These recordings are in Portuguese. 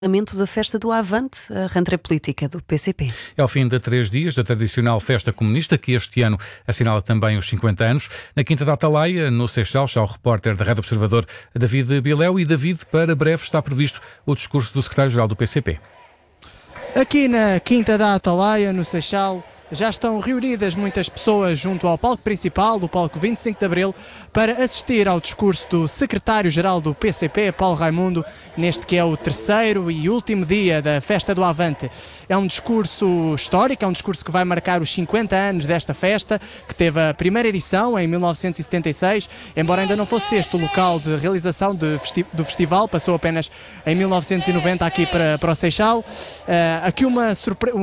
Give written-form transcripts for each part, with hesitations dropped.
Da festa do Avante, a rentrée política do PCP. É ao fim de 3 dias da tradicional festa comunista, que este ano assinala também os 50 anos. Na Quinta da Atalaia, no Seixal, está o repórter da Rádio Observador, David Biléu. E David, para breve está previsto o discurso do secretário-geral do PCP. Aqui na Quinta da Atalaia, no Seixal, já estão reunidas muitas pessoas junto ao palco principal, do palco 25 de Abril, para assistir ao discurso do secretário-geral do PCP, Paulo Raimundo, neste que é o terceiro e último dia da Festa do Avante. É um discurso histórico, é um discurso que vai marcar os 50 anos desta festa, que teve a primeira edição em 1976, embora ainda não fosse este o local de realização do festival, passou apenas em 1990 aqui para o Seixal. Aqui uma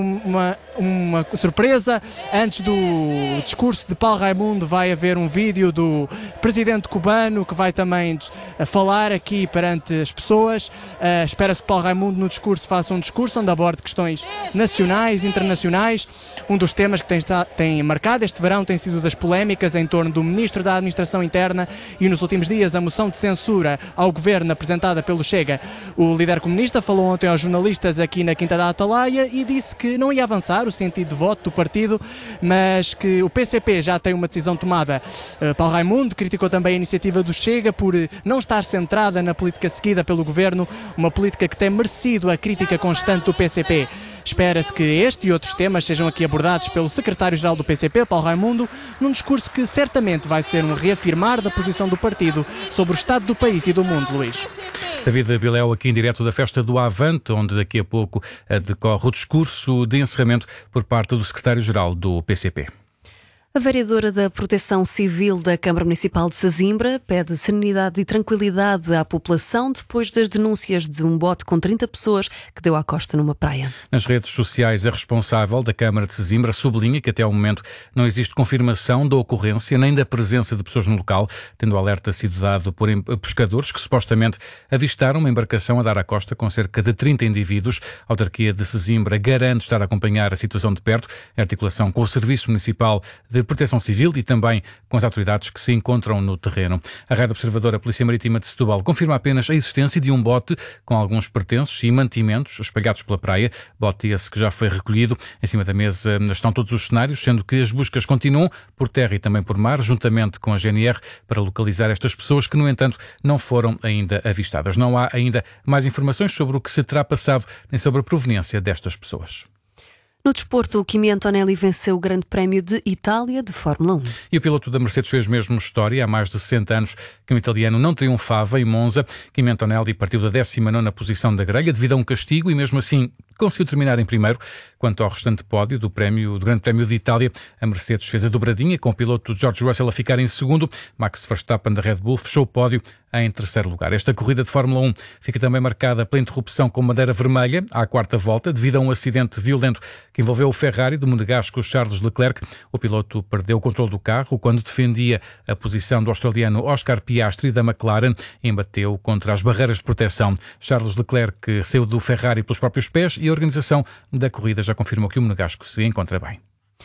surpresa. Antes do discurso de Paulo Raimundo vai haver um vídeo do presidente cubano que vai também falar aqui perante as pessoas. Espera-se que Paulo Raimundo no discurso faça um discurso onde aborde questões nacionais, internacionais. Um dos temas que tem marcado este verão tem sido das polémicas em torno do Ministro da Administração Interna e nos últimos dias a moção de censura ao governo apresentada pelo Chega. O líder comunista falou ontem aos jornalistas aqui na Quinta da Atalaia e disse que não ia avançar o sentido de voto do partido, mas que o PCP já tem uma decisão tomada. Paulo Raimundo criticou também a iniciativa do Chega por não estar centrada na política seguida pelo governo, uma política que tem merecido a crítica constante do PCP. Espera-se que este e outros temas sejam aqui abordados pelo secretário-geral do PCP, Paulo Raimundo, num discurso que certamente vai ser um reafirmar da posição do partido sobre o estado do país e do mundo, Luís. David Biléu, aqui em direto da festa do Avante, onde daqui a pouco decorre o discurso de encerramento por parte do secretário-geral do PCP. A vereadora da Proteção Civil da Câmara Municipal de Sesimbra pede serenidade e tranquilidade à população depois das denúncias de um bote com 30 pessoas que deu à costa numa praia. Nas redes sociais, a responsável da Câmara de Sesimbra sublinha que até ao momento não existe confirmação da ocorrência nem da presença de pessoas no local, tendo o alerta sido dado por pescadores que supostamente avistaram uma embarcação a dar à costa com cerca de 30 indivíduos. A autarquia de Sesimbra garante estar a acompanhar a situação de perto, em articulação com o Serviço Municipal de Proteção Civil e também com as autoridades que se encontram no terreno. A Rádio Observadora, a Polícia Marítima de Setúbal, confirma apenas a existência de um bote com alguns pertences e mantimentos espalhados pela praia. Bote esse que já foi recolhido. Em cima da mesa estão todos os cenários, sendo que as buscas continuam por terra e também por mar, juntamente com a GNR, para localizar estas pessoas que, no entanto, não foram ainda avistadas. Não há ainda mais informações sobre o que se terá passado nem sobre a proveniência destas pessoas. No desporto, o Kimi Antonelli venceu o Grande Prémio de Itália de Fórmula 1. E o piloto da Mercedes fez mesmo história. Há mais de 60 anos que um italiano não triunfava em Monza. Kimi Antonelli partiu da 19ª posição da grelha devido a um castigo e mesmo assim conseguiu terminar em primeiro. Quanto ao restante pódio do Grande Prémio de Itália, a Mercedes fez a dobradinha, com o piloto George Russell a ficar em segundo. Max Verstappen da Red Bull fechou o pódio em terceiro lugar. Esta corrida de Fórmula 1 fica também marcada pela interrupção com bandeira vermelha à quarta volta, devido a um acidente violento que envolveu o Ferrari do monegasco Charles Leclerc. O piloto perdeu o controle do carro quando defendia a posição do australiano Oscar Piastri da McLaren e embateu contra as barreiras de proteção. Charles Leclerc saiu do Ferrari pelos próprios pés e a organização da corrida já confirmou que o monegasco se encontra bem.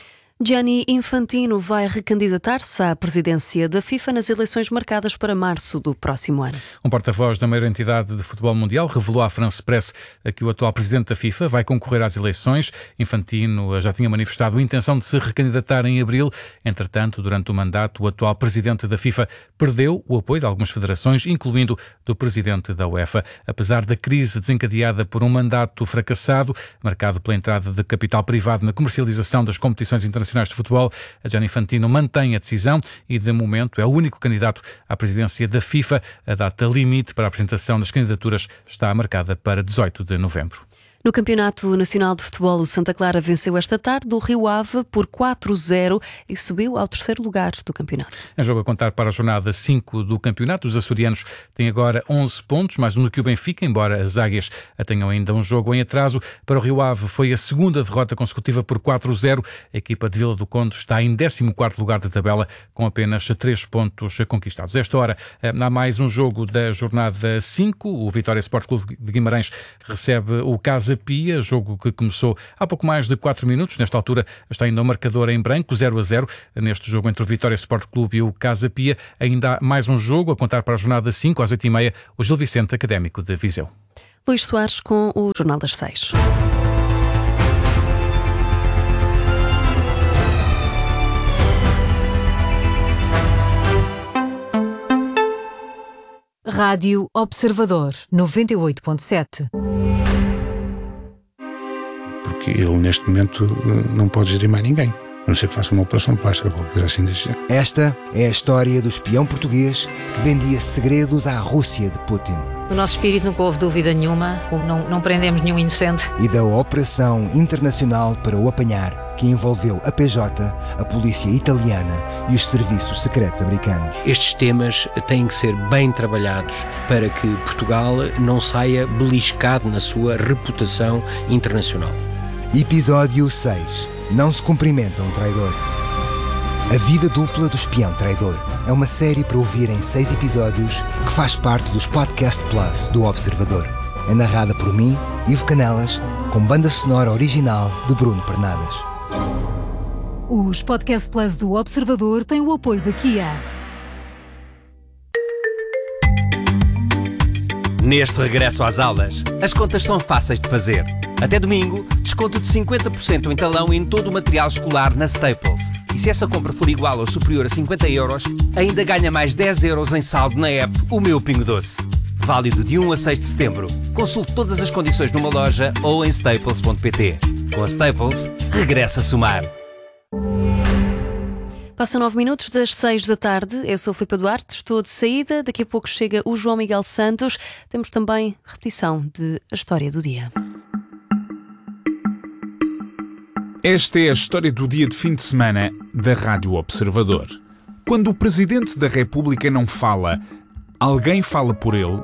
Gianni Infantino vai recandidatar-se à presidência da FIFA nas eleições marcadas para março do próximo ano. Um porta-voz da maior entidade de futebol mundial revelou à France Press que o atual presidente da FIFA vai concorrer às eleições. Infantino já tinha manifestado a intenção de se recandidatar em abril. Entretanto, durante o mandato, o atual presidente da FIFA perdeu o apoio de algumas federações, incluindo do presidente da UEFA. Apesar da crise desencadeada por um mandato fracassado, marcado pela entrada de capital privado na comercialização das competições internacionais de futebol, a Gianni Infantino mantém a decisão e, de momento, é o único candidato à presidência da FIFA. A data limite para a apresentação das candidaturas está marcada para 18 de novembro. No Campeonato Nacional de Futebol, o Santa Clara venceu esta tarde o Rio Ave por 4-0 e subiu ao terceiro lugar do campeonato. Em jogo a contar para a jornada 5 do campeonato, os açorianos têm agora 11 pontos, mais um do que o Benfica, embora as águias tenham ainda um jogo em atraso. Para o Rio Ave foi a segunda derrota consecutiva por 4-0. A equipa de Vila do Conde está em 14º lugar da tabela com apenas 3 pontos conquistados. Esta hora há mais um jogo da jornada 5. O Vitória Sport Clube de Guimarães recebe o Casa Pia, jogo que começou há pouco mais de 4 minutos. Nesta altura está ainda o marcador em branco, 0-0. Neste jogo entre o Vitória Sport Clube e o Casa Pia, ainda há mais um jogo a contar para a jornada 5, às 8h30, o Gil Vicente Académico de Viseu. Luís Soares com o Jornal das 6. Rádio Observador 98.7. Porque ele neste momento não pode gerir mais ninguém, a não ser que faça uma operação plástica ou qualquer coisa assim desse género. Esta é a história do espião português que vendia segredos à Rússia de Putin. No nosso espírito nunca houve dúvida nenhuma, como não prendemos nenhum inocente. E da operação internacional para o apanhar, que envolveu a PJ, a polícia italiana e os serviços secretos americanos. Estes temas têm que ser bem trabalhados para que Portugal não saia beliscado na sua reputação internacional. Episódio 6. Não se cumprimenta um traidor. A vida dupla do espião traidor é uma série para ouvir em 6 episódios que faz parte dos Podcast Plus do Observador. É narrada por mim, Ivo Canelas, com banda sonora original de Bruno Pernadas. Os Podcast Plus do Observador têm o apoio da Kia. Neste regresso às aulas, as contas são fáceis de fazer. Até domingo, desconto de 50% em talão em todo o material escolar na Staples. E se essa compra for igual ou superior a 50 euros, ainda ganha mais 10 euros em saldo na app O Meu Pingo Doce. Válido de 1 a 6 de setembro. Consulte todas as condições numa loja ou em staples.pt. Com a Staples, regressa a somar. Passam 9 minutos das 6 da tarde. Eu sou a Filipa Duarte, estou de saída. Daqui a pouco chega o João Miguel Santos. Temos também repetição de A História do Dia. Esta é a história do dia de fim de semana da Rádio Observador. Quando o Presidente da República não fala, alguém fala por ele?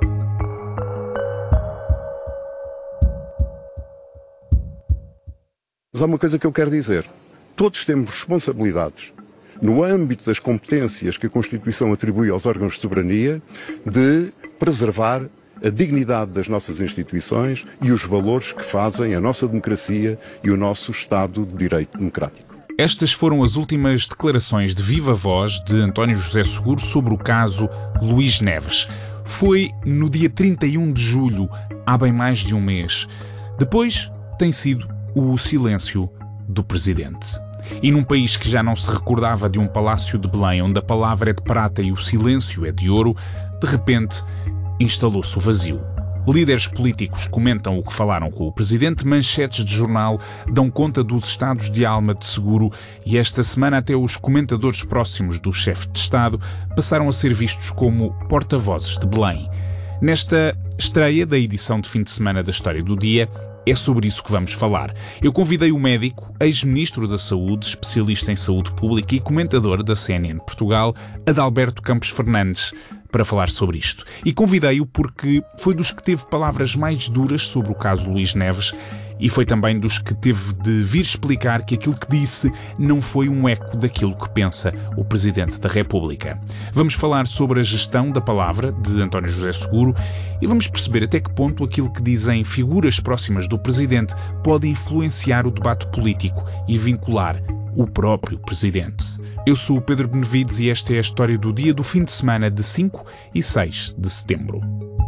Mas há uma coisa que eu quero dizer. Todos temos responsabilidades, no âmbito das competências que a Constituição atribui aos órgãos de soberania, de preservar a dignidade das nossas instituições e os valores que fazem a nossa democracia e o nosso Estado de Direito democrático. Estas foram as últimas declarações de viva voz de António José Seguro sobre o caso Luís Neves. Foi no dia 31 de julho, há bem mais de um mês. Depois tem sido o silêncio do Presidente. E num país que já não se recordava de um palácio de Belém onde a palavra é de prata e o silêncio é de ouro, de repente instalou-se o vazio. Líderes políticos comentam o que falaram com o Presidente, manchetes de jornal dão conta dos estados de alma de Seguro e esta semana até os comentadores próximos do chefe de Estado passaram a ser vistos como porta-vozes de Belém. Nesta estreia da edição de fim de semana da História do Dia, é sobre isso que vamos falar. Eu convidei o médico, ex-ministro da Saúde, especialista em saúde pública e comentador da CNN Portugal, Adalberto Campos Fernandes, para falar sobre isto. E convidei-o porque foi dos que teve palavras mais duras sobre o caso Luís Neves e foi também dos que teve de vir explicar que aquilo que disse não foi um eco daquilo que pensa o Presidente da República. Vamos falar sobre a gestão da palavra de António José Seguro e vamos perceber até que ponto aquilo que dizem figuras próximas do Presidente pode influenciar o debate político e vincular o próprio Presidente. Eu sou o Pedro Benevides e esta é a história do dia do fim de semana de 5 e 6 de setembro.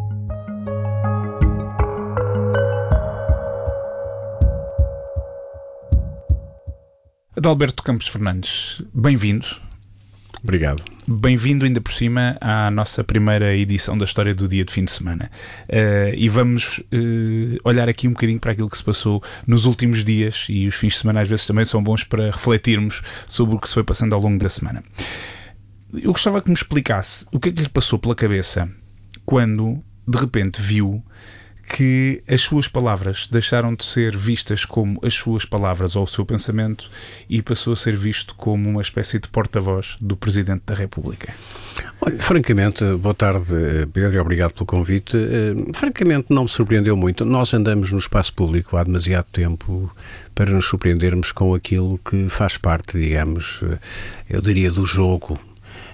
Adalberto Campos Fernandes, bem-vindo. Obrigado. Bem-vindo ainda por cima à nossa primeira edição da História do Dia de Fim de Semana. E vamos olhar aqui um bocadinho para aquilo que se passou nos últimos dias, e os fins de semana às vezes também são bons para refletirmos sobre o que se foi passando ao longo da semana. Eu gostava que me explicasse o que é que lhe passou pela cabeça quando de repente viu que as suas palavras deixaram de ser vistas como as suas palavras ou o seu pensamento e passou a ser visto como uma espécie de porta-voz do Presidente da República. Olha, francamente, boa tarde, Pedro, e obrigado pelo convite. Francamente, não me surpreendeu muito. Nós andamos no espaço público há demasiado tempo para nos surpreendermos com aquilo que faz parte, digamos, eu diria, do jogo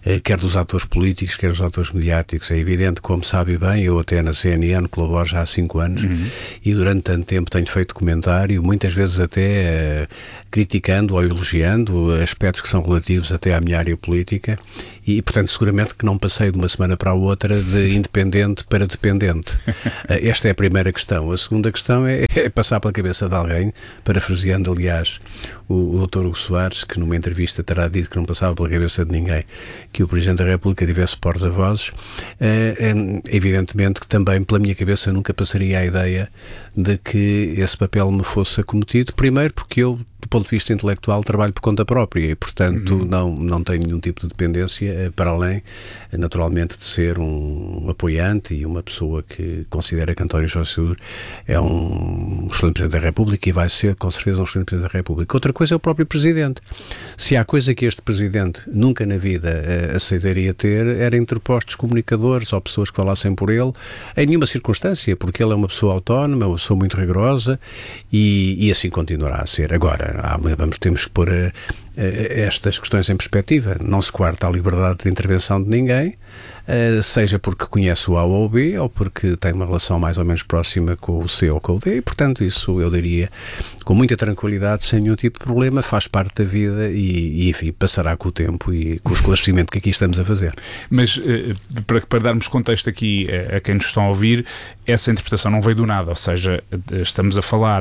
quer dos atores políticos, quer dos atores mediáticos. É evidente, como sabe bem, eu até na CNN colaboro já há 5 anos e durante tanto tempo tenho feito comentário, muitas vezes até criticando ou elogiando aspectos que são relativos até à minha área política e, portanto, seguramente que não passei de uma semana para a outra de independente para dependente. Esta é a primeira questão. A segunda questão é passar pela cabeça de alguém, parafraseando, aliás, o Dr. Hugo Soares, que numa entrevista terá dito que não passava pela cabeça de ninguém que o Presidente da República tivesse porta-vozes. Evidentemente que também pela minha cabeça nunca passaria a ideia de que esse papel me fosse acometido, primeiro porque eu, do ponto de vista intelectual, trabalho por conta própria e, portanto, não tenho nenhum tipo de dependência, para além, naturalmente, de ser um apoiante e uma pessoa que considera que António José Seguro é um excelente Presidente da República e vai ser, com certeza, um excelente Presidente da República. Outra coisa é o próprio Presidente. Se há coisa que este Presidente nunca na vida aceitaria ter, era interpostos comunicadores ou pessoas que falassem por ele, em nenhuma circunstância, porque ele é uma pessoa autónoma, uma pessoa muito rigorosa e assim continuará a ser. Agora, temos que pôr estas questões em perspectiva. Não se coarta a liberdade de intervenção de ninguém, seja porque conhece o A ou o B, ou porque tem uma relação mais ou menos próxima com o C ou com o D, e, portanto, isso eu diria com muita tranquilidade, sem nenhum tipo de problema, faz parte da vida e enfim, passará com o tempo e com o esclarecimento que aqui estamos a fazer. Mas, para darmos contexto aqui a quem nos está a ouvir, essa interpretação não veio do nada, ou seja, estamos a falar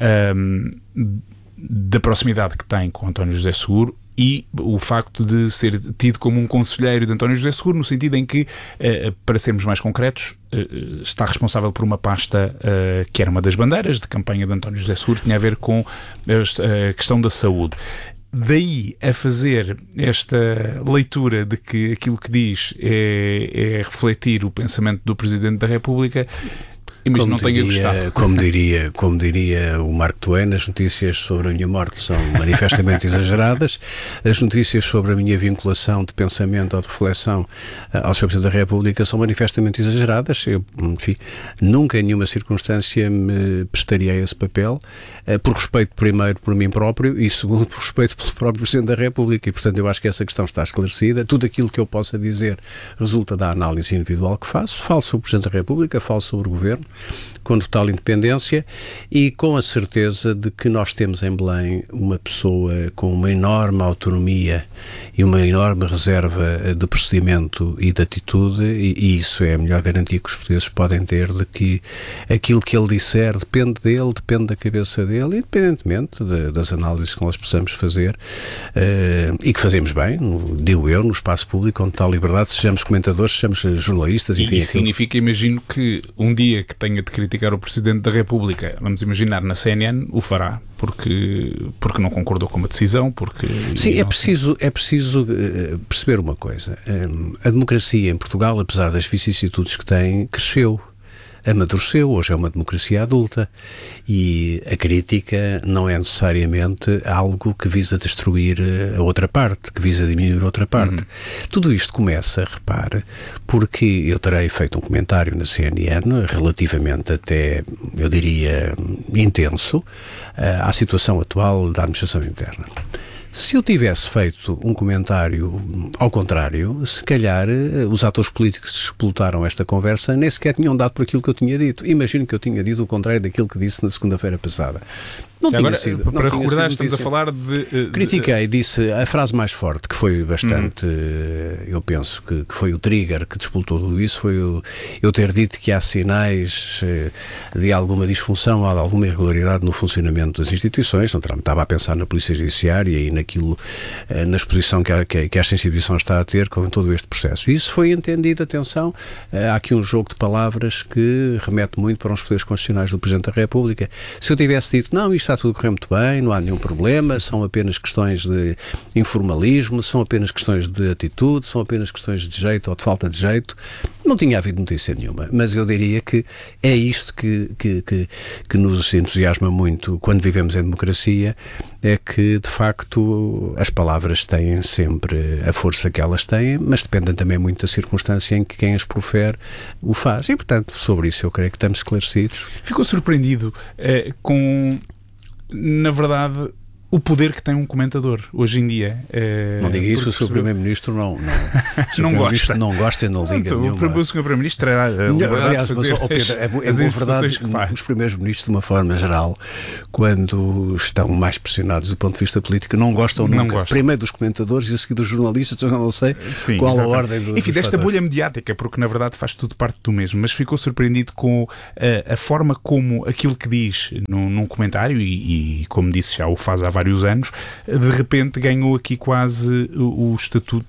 da proximidade que tem com António José Seguro e o facto de ser tido como um conselheiro de António José Seguro, no sentido em que, para sermos mais concretos, está responsável por uma pasta que era uma das bandeiras de campanha de António José Seguro, tinha a ver com a questão da saúde. Daí a fazer esta leitura de que aquilo que diz é refletir o pensamento do Presidente da República, mas não tenha gostado. Como diria o Mark Twain, as notícias sobre a minha morte são manifestamente exageradas, as notícias sobre a minha vinculação de pensamento ou de reflexão ao Sr. Presidente da República são manifestamente exageradas. Eu, enfim, nunca em nenhuma circunstância me prestaria a esse papel, por respeito primeiro por mim próprio e segundo por respeito pelo próprio Presidente da República, e portanto eu acho que essa questão está esclarecida. Tudo aquilo que eu possa dizer resulta da análise individual que faço. Falo sobre o Presidente da República, falo sobre o Governo, com total independência e com a certeza de que nós temos em Belém uma pessoa com uma enorme autonomia e uma enorme reserva de procedimento e de atitude, e isso é a melhor garantia que os portugueses podem ter de que aquilo que ele disser depende dele, depende da cabeça dele, independentemente das análises que nós possamos fazer e que fazemos bem, digo eu, no espaço público, com total liberdade, sejamos comentadores, sejamos jornalistas. Enfim, isso significa, imagino, que um dia que tenha de criticar o Presidente da República, vamos imaginar na CNN, o fará, porque não concordou com uma decisão, porque... Sim, é preciso perceber uma coisa. A democracia em Portugal, apesar das vicissitudes que tem, cresceu, amadureceu, hoje é uma democracia adulta e a crítica não é necessariamente algo que visa destruir a outra parte, que visa diminuir a outra parte. Tudo isto começa, repare, porque eu terei feito um comentário na CNN relativamente até, eu diria, intenso, à situação atual da administração interna. Se eu tivesse feito um comentário ao contrário, se calhar os atores políticos que explotaram esta conversa nem sequer tinham dado por aquilo que eu tinha dito. Imagino que eu tinha dito o contrário daquilo que disse na segunda-feira passada. Não tinha agora, sido. Para recordar, estamos a falar de... Critiquei, disse a frase mais forte, que foi bastante, eu penso que foi o trigger que despoltou tudo isso, foi eu ter dito que há sinais de alguma disfunção ou de alguma irregularidade no funcionamento das instituições. Não estava a pensar na Polícia Judiciária e naquilo, na exposição que esta instituição está a ter com todo este processo. E isso foi entendido, atenção, há aqui um jogo de palavras que remete muito para os poderes constitucionais do Presidente da República. Se eu tivesse dito, não, isto está tudo a correr muito bem, não há nenhum problema, são apenas questões de informalismo, são apenas questões de atitude, são apenas questões de jeito ou de falta de jeito, não tinha havido notícia nenhuma. Mas eu diria que é isto que nos entusiasma muito quando vivemos em democracia, é que, de facto, as palavras têm sempre a força que elas têm, mas dependem também muito da circunstância em que quem as profere o faz. E, portanto, sobre isso eu creio que estamos esclarecidos. Ficou surpreendido com, na verdade, o poder que tem um comentador hoje em dia. Não diga isso, o Sr. Primeiro-Ministro não gosta. Não gosta e não liga nenhuma. O Sr. Primeiro-Ministro aliás, é boa verdade, os primeiros ministros, de uma forma geral, quando estão mais pressionados do ponto de vista político, não gostam nunca. Primeiro dos comentadores e a seguir dos jornalistas, eu não sei qual a ordem do enfim, desta bolha mediática, porque na verdade faz tudo parte do mesmo, mas ficou surpreendido com a forma como aquilo que diz num comentário, e como disse, já o faz há vários anos, de repente ganhou aqui quase o estatuto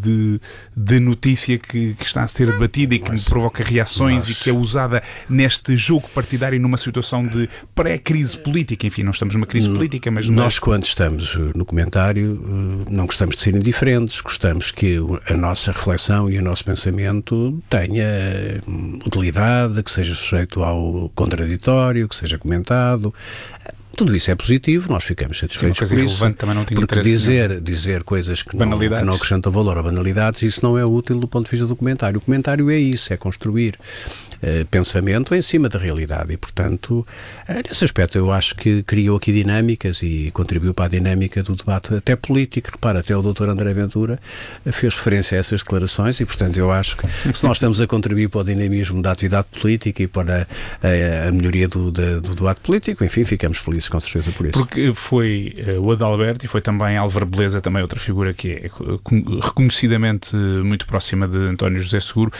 de notícia que está a ser debatida e que me provoca reações e que é usada neste jogo partidário numa situação de pré-crise política. Enfim, não estamos numa crise política, mas... Nós, quando estamos no comentário, não gostamos de ser indiferentes, gostamos que a nossa reflexão e o nosso pensamento tenha utilidade, que seja sujeito ao contraditório, que seja comentado. Tudo isso é positivo, nós ficamos satisfeitos com isso, também não tinha porque dizer coisas que não acrescentam valor a banalidades, isso não é útil do ponto de vista do comentário. O comentário é isso, é construir pensamento em cima da realidade e, portanto, nesse aspecto eu acho que criou aqui dinâmicas e contribuiu para a dinâmica do debate até político. Repara, até o Dr. André Ventura fez referência a essas declarações e, portanto, eu acho que se nós estamos a contribuir para o dinamismo da atividade política e para a melhoria do debate político, enfim, ficamos felizes com certeza por isso. Porque foi o Adalberto e foi também Álvaro Beleza, também outra figura que é reconhecidamente muito próxima de António José Seguro.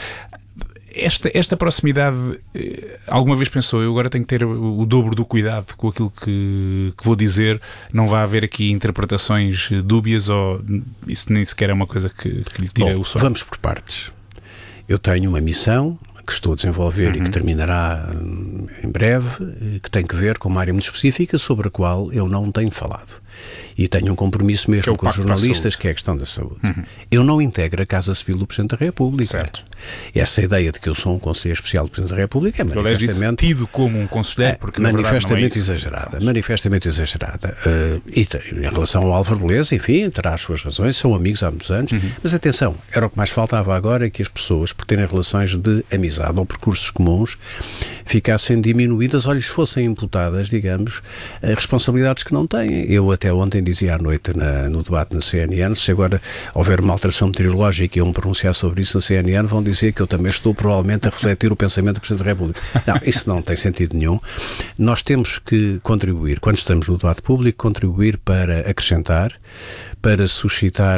Esta proximidade, alguma vez pensou, eu agora tenho que ter o dobro do cuidado com aquilo que vou dizer, não vai haver aqui interpretações dúbias, ou isso nem sequer é uma coisa que lhe tira o sono? Vamos por partes. Eu tenho uma missão que estou a desenvolver e que terminará em breve, que tem que ver com uma área muito específica sobre a qual eu não tenho falado. E tenho um compromisso mesmo com os jornalistas, que é a questão da saúde. Eu não integro a Casa Civil do Presidente da República. Certo. Essa ideia de que eu sou um conselheiro especial do Presidente da República é manifestamente... tido como um conselheiro, porque manifestamente exagerada. Manifestamente exagerada. E em relação ao Álvaro Beleza, enfim, terá as suas razões, são amigos há muitos anos, mas atenção, era o que mais faltava agora, que as pessoas, por terem relações de amizade ou percursos comuns, ficassem diminuídas ou lhes fossem imputadas, digamos, responsabilidades que não têm. Eu até ontem dizia à noite no debate na CNN, se agora houver uma alteração meteorológica e eu me pronunciar sobre isso na CNN, vão dizer que eu também estou provavelmente a refletir o pensamento do Presidente da República. Não, isso não tem sentido nenhum. Nós temos que contribuir, quando estamos no debate público, contribuir para acrescentar, para suscitar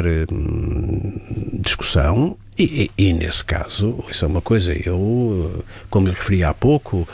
discussão. E nesse caso, isso é uma coisa, eu, como lhe referi há pouco,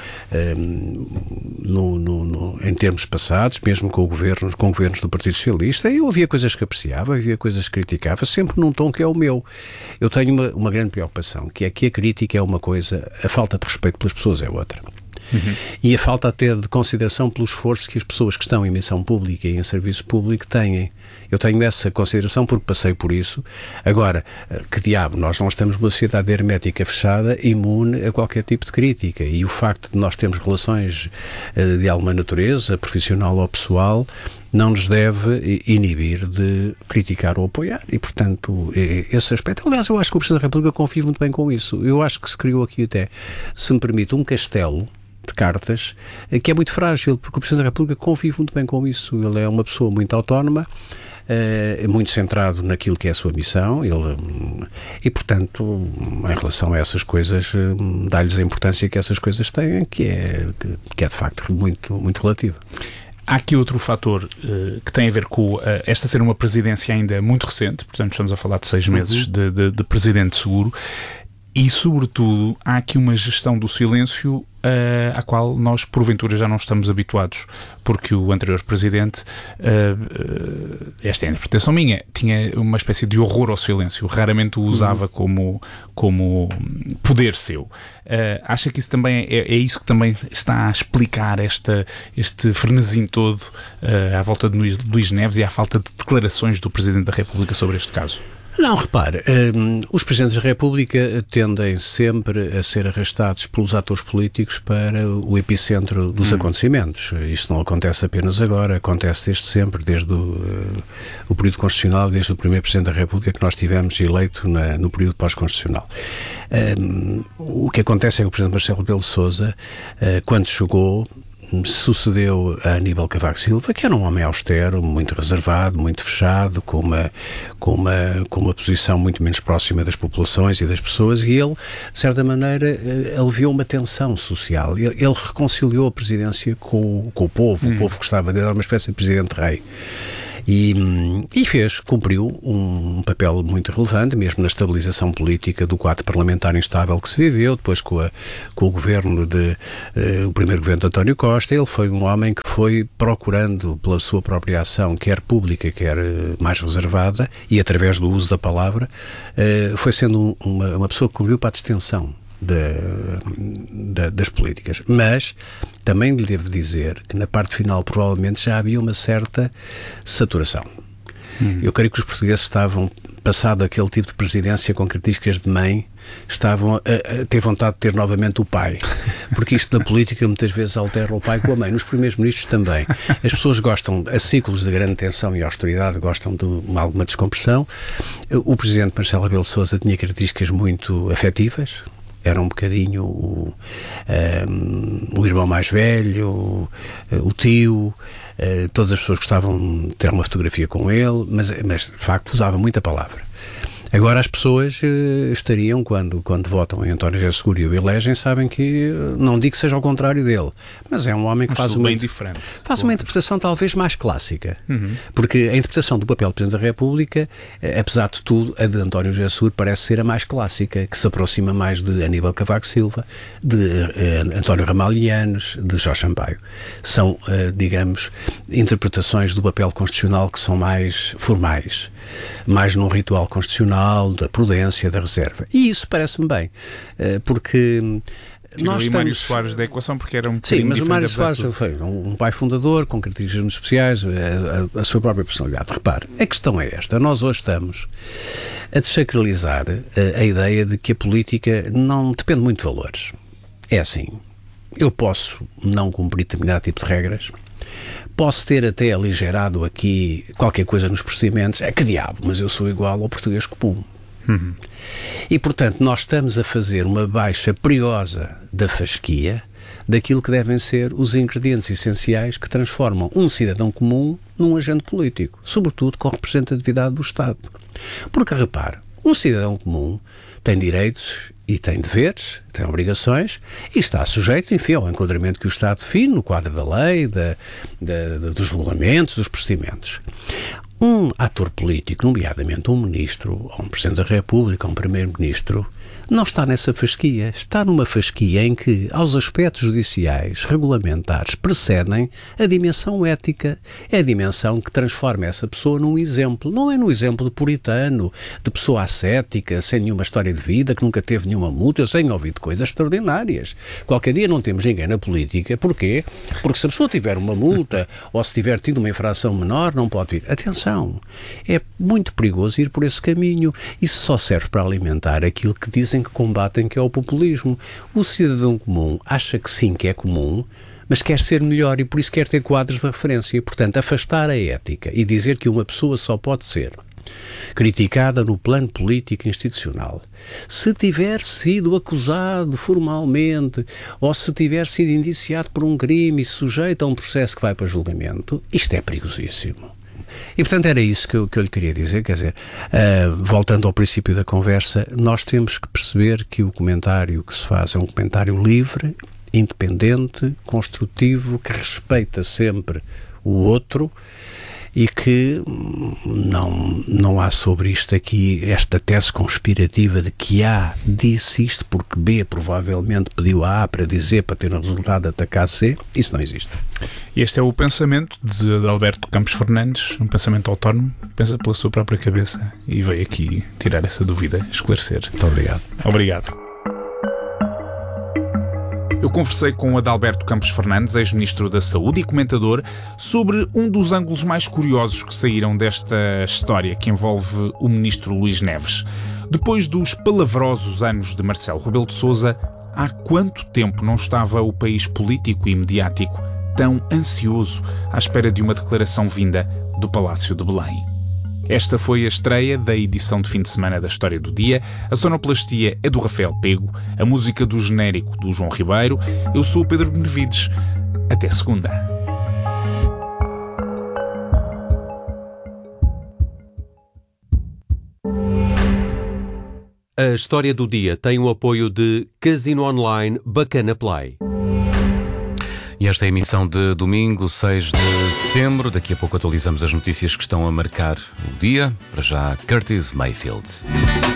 em termos passados, mesmo com governos do Partido Socialista, eu havia coisas que apreciava, havia coisas que criticava, sempre num tom que é o meu. Eu tenho uma grande preocupação, que é que a crítica é uma coisa, a falta de respeito pelas pessoas é outra. E a falta até de consideração pelo esforço que as pessoas que estão em missão pública e em serviço público têm. Eu tenho essa consideração porque passei por isso. Agora, que diabo, nós não estamos numa sociedade hermética fechada, imune a qualquer tipo de crítica, e o facto de nós termos relações de alguma natureza, profissional ou pessoal, não nos deve inibir de criticar ou apoiar, e portanto esse aspecto, aliás, eu acho que o Presidente da República convive muito bem com isso. Eu acho que se criou aqui até, se me permite, um castelo de cartas, que é muito frágil, porque o Presidente da República convive muito bem com isso. Ele é uma pessoa muito autónoma, muito centrado naquilo que é a sua missão, e portanto, em relação a essas coisas, dá-lhes a importância que essas coisas têm, que é de facto muito, muito relativa. Há aqui outro fator que tem a ver com esta ser uma presidência ainda muito recente, portanto estamos a falar de 6 meses de Presidente Seguro, e sobretudo há aqui uma gestão do silêncio à qual nós porventura já não estamos habituados, porque o anterior Presidente, esta é a interpretação minha, tinha uma espécie de horror ao silêncio, raramente o usava como poder seu. Acha que isso também é isso que também está a explicar este frenesim todo à volta de Luís Neves e à falta de declarações do Presidente da República sobre este caso? Não, repare, os Presidentes da República tendem sempre a ser arrastados pelos atores políticos para o epicentro dos acontecimentos. Isto não acontece apenas agora, acontece desde sempre, desde o período constitucional, desde o primeiro Presidente da República que nós tivemos eleito no período pós-constitucional. O que acontece é que o Presidente Marcelo Rebelo de Sousa, quando chegou, sucedeu a Aníbal Cavaco Silva, que era um homem austero, muito reservado, muito fechado, com uma posição muito menos próxima das populações e das pessoas, e ele, de certa maneira, aliviou uma tensão social. Ele reconciliou a presidência com o povo. O povo gostava dele, era uma espécie de presidente-rei. E cumpriu um papel muito relevante, mesmo na estabilização política do quadro parlamentar instável que se viveu, depois com o governo o primeiro governo de António Costa. Ele foi um homem que foi procurando, pela sua própria ação, quer pública, quer mais reservada, e através do uso da palavra, foi sendo uma pessoa que contribuiu para a distensão das políticas. Mas também lhe devo dizer que na parte final provavelmente já havia uma certa saturação. Eu creio que os portugueses estavam, passado aquele tipo de presidência com características de mãe, estavam a ter vontade de ter novamente o pai, porque isto da política muitas vezes altera o pai com a mãe, nos primeiros ministros também. As pessoas gostam, a ciclos de grande tensão e austeridade, gostam de alguma descompressão. O presidente Marcelo Rebelo de Sousa tinha características muito afetivas, era um bocadinho o irmão mais velho, o tio, todas as pessoas gostavam de ter uma fotografia com ele, mas de facto usava muita palavra. Agora as pessoas estariam, quando votam em António José Seguro e o elegem, sabem que, não digo que seja ao contrário dele, mas é um homem que faz uma interpretação talvez mais clássica. Porque a interpretação do papel do Presidente da República, apesar de tudo, a de António José Seguro parece ser a mais clássica, que se aproxima mais de Aníbal Cavaco Silva, de António Ramalhianos, de Jorge Sampaio. São, digamos, interpretações do papel constitucional que são mais formais, mais num ritual constitucional, da prudência, da reserva. E isso parece-me bem, porque nós estamos... Mário Soares da equação, porque era um bocadinho diferente. Sim, mas o Mário Soares foi um pai fundador, com características muito especiais, a sua própria personalidade. Repare, a questão é esta. Nós hoje estamos a desacralizar a ideia de que a política não depende muito de valores. É assim, eu posso não cumprir determinado tipo de regras, posso ter até aligerado aqui qualquer coisa nos procedimentos, que diabo, mas eu sou igual ao português comum. E, portanto, nós estamos a fazer uma baixa perigosa da fasquia daquilo que devem ser os ingredientes essenciais que transformam um cidadão comum num agente político, sobretudo com a representatividade do Estado. Porque, repare, um cidadão comum tem direitos e tem deveres, tem obrigações e está sujeito, enfim, ao enquadramento que o Estado define no quadro da lei, dos regulamentos, dos procedimentos. Um ator político, nomeadamente um ministro, ou um Presidente da República, ou um Primeiro-Ministro, não está nessa fasquia. Está numa fasquia em que, aos aspectos judiciais, regulamentares, precedem a dimensão ética. É a dimensão que transforma essa pessoa num exemplo. Não é no exemplo de puritano, de pessoa ascética, sem nenhuma história de vida, que nunca teve nenhuma multa. Eu tenho ouvido coisas extraordinárias. Qualquer dia não temos ninguém na política. Porquê? Porque se a pessoa tiver uma multa, ou se tiver tido uma infração menor, não pode vir. Atenção, é muito perigoso ir por esse caminho. Isso só serve para alimentar aquilo que dizem que combatem, que é o populismo. O cidadão comum acha que sim, que é comum, mas quer ser melhor e por isso quer ter quadros de referência. E, portanto, afastar a ética e dizer que uma pessoa só pode ser criticada no plano político e institucional se tiver sido acusado formalmente ou se tiver sido indiciado por um crime e sujeito a um processo que vai para julgamento, isto é perigosíssimo. E, portanto, era isso que eu lhe queria dizer, quer dizer, voltando ao princípio da conversa, nós temos que perceber que o comentário que se faz é um comentário livre, independente, construtivo, que respeita sempre o outro e que não há sobre isto aqui esta tese conspirativa de que A disse isto porque B provavelmente pediu a A para dizer, para ter um resultado de atacar C. Isso não existe. Este é o pensamento de Adalberto Campos Fernandes, um pensamento autónomo, pensa pela sua própria cabeça e veio aqui tirar essa dúvida, esclarecer. Muito obrigado. Obrigado. Eu conversei com Adalberto Campos Fernandes, ex-ministro da Saúde e comentador, sobre um dos ângulos mais curiosos que saíram desta história que envolve o ministro Luís Neves. Depois dos palavrosos anos de Marcelo Rebelo de Sousa, há quanto tempo não estava o país político e mediático tão ansioso à espera de uma declaração vinda do Palácio de Belém? Esta foi a estreia da edição de fim de semana da História do Dia. A sonoplastia é do Rafael Pego, a música do genérico do João Ribeiro. Eu sou o Pedro Benevides. Até segunda. A história do dia tem o apoio de Casino Online Bacana Play. E esta é a emissão de domingo, 6 de setembro. Daqui a pouco atualizamos as notícias que estão a marcar o dia. Para já, Curtis Mayfield.